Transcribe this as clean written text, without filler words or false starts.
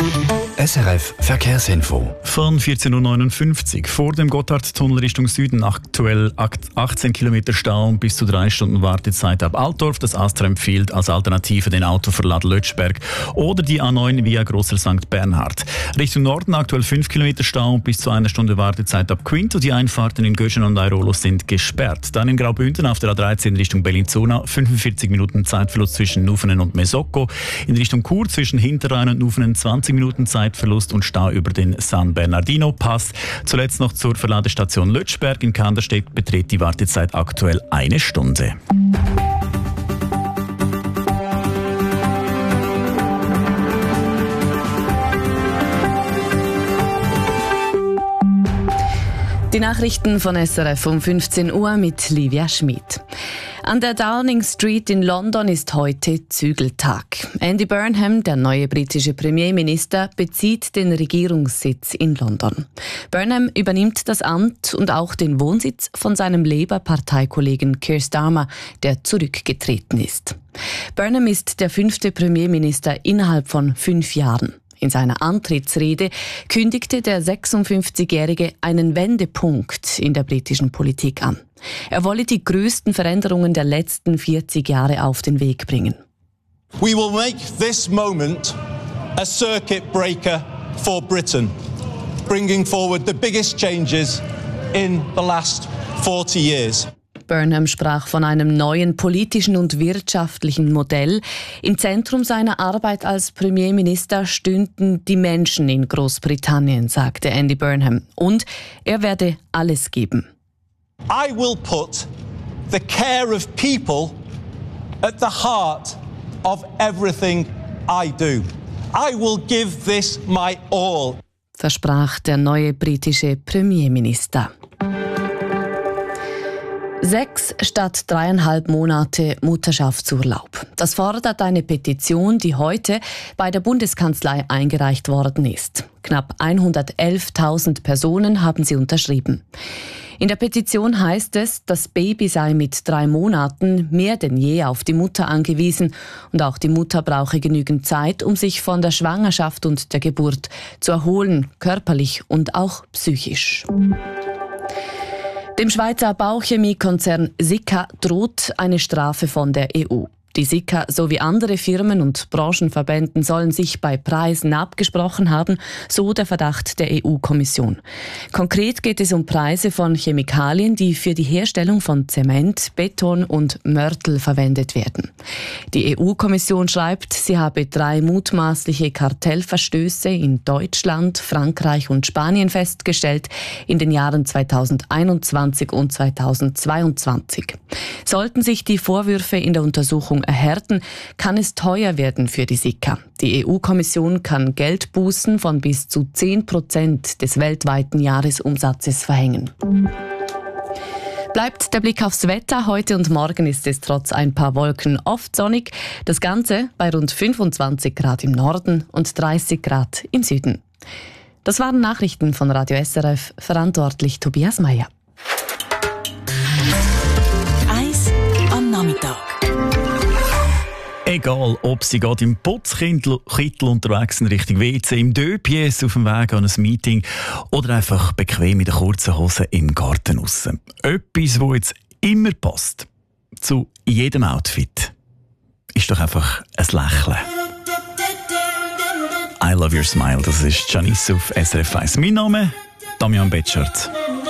SRF Verkehrsinfo. Von 14.59 Uhr vor dem Gotthardtunnel Richtung Süden aktuell 18 Kilometer Stau und bis zu 3 Stunden Wartezeit ab Altdorf. Das Astra empfiehlt als Alternative den Autoverlad Lötschberg oder die A9 via Grosser St. Bernhard. Richtung Norden aktuell 5 Kilometer Stau und bis zu 1 Stunde Wartezeit ab Quinto. Die Einfahrten in Göschen und Airolo sind gesperrt. Dann in Graubünden auf der A13 Richtung Bellinzona 45 Minuten Zeitverlust zwischen Nufenen und Mesocco. In Richtung Chur zwischen Hinterrhein und Nufenen 20 Minuten Zeitverlust und Stau über den San Bernardino Pass. Zuletzt noch zur Verladestation Lötschberg in Kandersteg beträgt die Wartezeit aktuell 1 Stunde. Die Nachrichten von SRF um 15 Uhr mit Livia Schmid. An der Downing Street in London ist heute Zügeltag. Andy Burnham, der neue britische Premierminister, bezieht den Regierungssitz in London. Burnham übernimmt das Amt und auch den Wohnsitz von seinem Labour-Parteikollegen Keir Starmer, der zurückgetreten ist. Burnham ist der 5. Premierminister innerhalb von 5 Jahren. In seiner Antrittsrede kündigte der 56-Jährige einen Wendepunkt in der britischen Politik an. Er wolle die größten Veränderungen der letzten 40 Jahre auf den Weg bringen. We will make this moment a circuit breaker for Britain, bringing forward the biggest changes in the last 40 years. Burnham sprach von einem neuen politischen und wirtschaftlichen Modell. Im Zentrum seiner Arbeit als Premierminister stünden die Menschen in Großbritannien, sagte Andy Burnham. Und er werde alles geben. I will put the care of people at the heart of everything I do. I will give this my all, versprach der neue britische Premierminister. 6 statt 3,5 Monate Mutterschaftsurlaub. Das fordert eine Petition, die heute bei der Bundeskanzlei eingereicht worden ist. Knapp 111.000 Personen haben sie unterschrieben. In der Petition heißt es, das Baby sei mit 3 Monaten mehr denn je auf die Mutter angewiesen und auch die Mutter brauche genügend Zeit, um sich von der Schwangerschaft und der Geburt zu erholen, körperlich und auch psychisch. Dem Schweizer Bauchemiekonzern Sika droht eine Strafe von der EU. Die Sika sowie andere Firmen und Branchenverbänden sollen sich bei Preisen abgesprochen haben, so der Verdacht der EU-Kommission. Konkret geht es um Preise von Chemikalien, die für die Herstellung von Zement, Beton und Mörtel verwendet werden. Die EU-Kommission schreibt, sie habe 3 mutmaßliche Kartellverstöße in Deutschland, Frankreich und Spanien festgestellt in den Jahren 2021 und 2022. Sollten sich die Vorwürfe in der Untersuchung erhärten, kann es teuer werden für die Sika. Die EU-Kommission kann Geldbußen von bis zu 10% des weltweiten Jahresumsatzes verhängen. Bleibt der Blick aufs Wetter. Heute und morgen ist es trotz ein paar Wolken oft sonnig. Das Ganze bei rund 25 Grad im Norden und 30 Grad im Süden. Das waren Nachrichten von Radio SRF, verantwortlich Tobias Meyer. Eis am Nachmittag. Egal, ob Sie gerade im Putzkittel unterwegs sind, Richtung WC, im Deux-Pièces auf dem Weg an ein Meeting oder einfach bequem in der kurzen Hose im Garten aussen. Etwas, das jetzt immer passt zu jedem Outfit, ist doch einfach ein Lächeln. I love your smile, das ist Janice auf SRF 1. Mein Name, Damian Betschart.